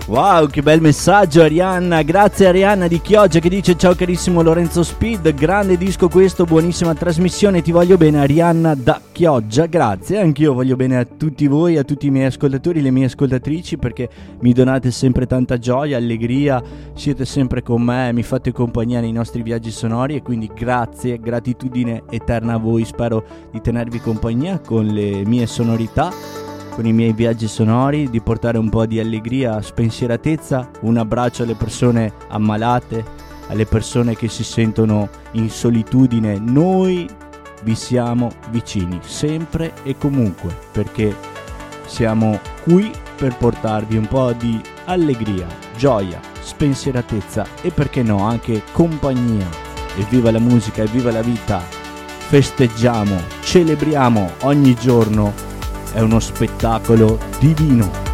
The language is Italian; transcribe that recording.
Wow, che bel messaggio Arianna, grazie Arianna di Chioggia che dice ciao carissimo Lorenzo Speed, grande disco questo, buonissima trasmissione, ti voglio bene Arianna da Chioggia, grazie, anch'io voglio bene a tutti voi, a tutti i miei ascoltatori, le mie ascoltatrici perché mi donate sempre tanta gioia, allegria, siete sempre con me, mi fate compagnia nei nostri viaggi sonori e quindi grazie, gratitudine eterna a voi, spero di tenervi compagnia con le mie sonorità, con i miei viaggi sonori, di portare un po' di allegria, spensieratezza, un abbraccio alle persone ammalate, alle persone che si sentono in solitudine. Noi vi siamo vicini, sempre e comunque, perché siamo qui per portarvi un po' di allegria, gioia, spensieratezza e perché no, anche compagnia. Evviva la musica, evviva la vita, festeggiamo, celebriamo ogni giorno. È uno spettacolo divino.